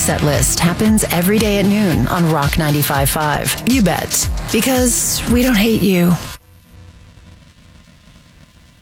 Set List happens every day at noon on Rock 95.5. You bet. Because we don't hate you.